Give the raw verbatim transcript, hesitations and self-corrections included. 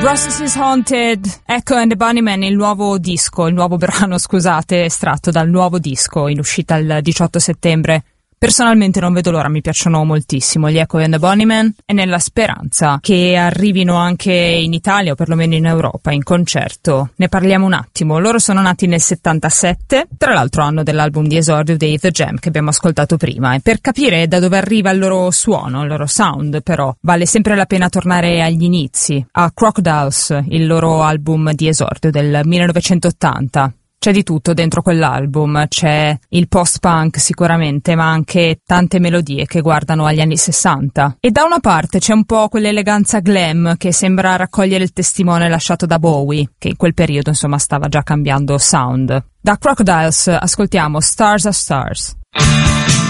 Brussels is Haunted, Echo and the Bunnymen, il nuovo disco, il nuovo brano, scusate, estratto dal nuovo disco in uscita il diciotto settembre. Personalmente non vedo l'ora, mi piacciono moltissimo gli Echo and the Bunnymen e nella speranza che arrivino anche in Italia o perlomeno in Europa in concerto. Ne parliamo un attimo. Loro sono nati nel settantasette, tra l'altro anno dell'album di esordio dei The Jam che abbiamo ascoltato prima, e per capire da dove arriva il loro suono, il loro sound, però vale sempre la pena tornare agli inizi, a Crocodiles, il loro album di esordio del millenovecentottanta. C'è di tutto dentro quell'album, c'è il post-punk sicuramente, ma anche tante melodie che guardano agli anni sessanta. E da una parte c'è un po' quell'eleganza glam che sembra raccogliere il testimone lasciato da Bowie, che in quel periodo insomma stava già cambiando sound. Da Crocodiles ascoltiamo Stars Are Stars.